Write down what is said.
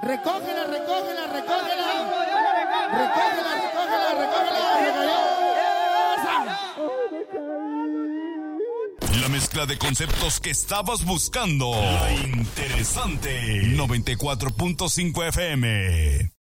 Recógela, recógela, recógela. Recógela, recógela, recógela. La mezcla de conceptos que estabas buscando. La interesante. 94.5 FM.